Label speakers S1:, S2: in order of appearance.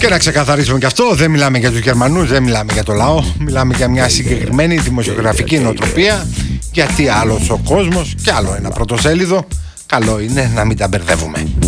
S1: Και να ξεκαθαρίσουμε και αυτό, δεν μιλάμε για τους Γερμανούς, δεν μιλάμε για το λαό. Μιλάμε για μια συγκεκριμένη δημοσιογραφική νοοτροπία. Γιατί άλλος ο κόσμος και άλλο ένα πρωτοσέλιδο. Καλό είναι να μην τα μπερδεύουμε.